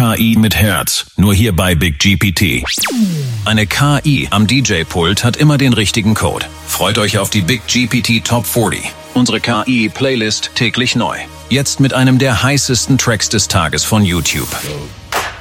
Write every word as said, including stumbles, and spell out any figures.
K I mit Herz, nur hier bei Big G P T. Eine K I am D J-Pult hat immer den richtigen Code. Freut euch auf die Big G P T Top vierzig. Unsere K I-Playlist täglich neu. Jetzt mit einem der heißesten Tracks des Tages von YouTube.